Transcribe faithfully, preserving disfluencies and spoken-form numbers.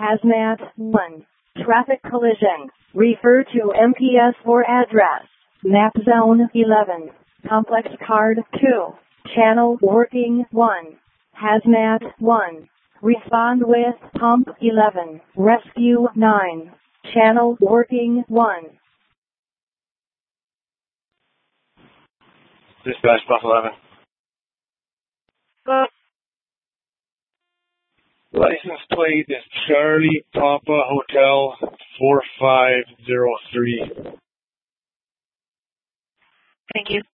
Hazmat one. Traffic collision. Refer to M P S for address. Map zone eleven. Complex card two. Channel working one. Hazmat one. Respond with pump eleven. Rescue nine. Channel working one. Dispatch Buff eleven. Uh. License plate is Charlie Papa Hotel four five zero three. Thank you.